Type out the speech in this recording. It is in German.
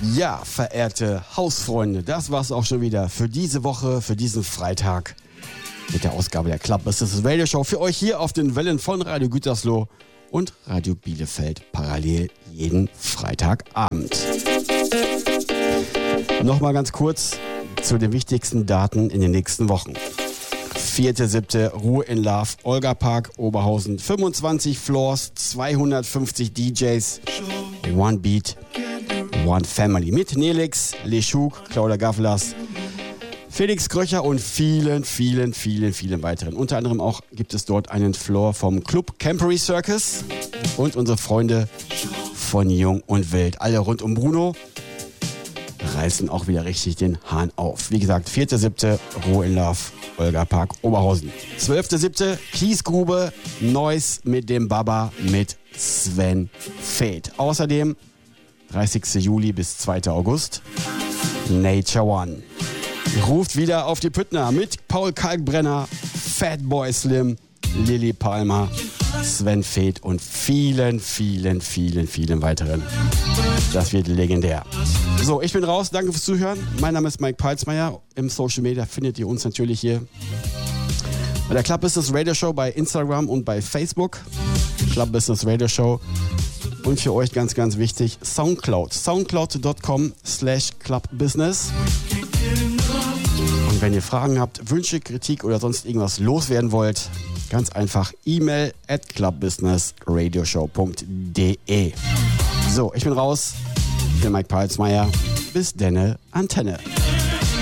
Ja, verehrte Hausfreunde, das war's auch schon wieder für diese Woche, für diesen Freitag mit der Ausgabe der Club Business Radio Show für euch hier auf den Wellen von Radio Gütersloh und Radio Bielefeld parallel jeden Freitagabend. Nochmal ganz kurz zu den wichtigsten Daten in den nächsten Wochen. 4.7. Ruhe in Love, Olga Park, Oberhausen, 25 Floors, 250 DJs, One Beat, One Family mit Nelix, Leschuk, Claudia Gavlas, Felix Kröcher und vielen weiteren. Unter anderem auch gibt es dort einen Floor vom Club Campery Circus und unsere Freunde von Jung und Wild. Alle rund um Bruno reißen auch wieder richtig den Hahn auf. Wie gesagt, 4.7. Ruhe in Love, Olga Park, Oberhausen. 12.7. Kiesgrube, Neuss mit dem Baba mit Sven Feth. Außerdem 30. Juli bis 2. August Nature One. Ruft wieder auf die Püttner mit Paul Kalkbrenner, Fatboy Slim, Lilly Palmer, Sven Feth und vielen weiteren. Das wird legendär. So, ich bin raus. Danke fürs Zuhören. Mein Name ist Mike Palsmeier. Im Social Media findet ihr uns natürlich hier bei der Club Business Radio Show bei Instagram und bei Facebook. Club Business Radio Show. Und für euch ganz wichtig, Soundcloud. Soundcloud.com/clubbusiness. Und wenn ihr Fragen habt, Wünsche, Kritik oder sonst irgendwas loswerden wollt, ganz einfach e-mail@clubbusinessradioshow.de. So, ich bin raus. Ich bin Mike Palsmeier. Bis denne, Antenne.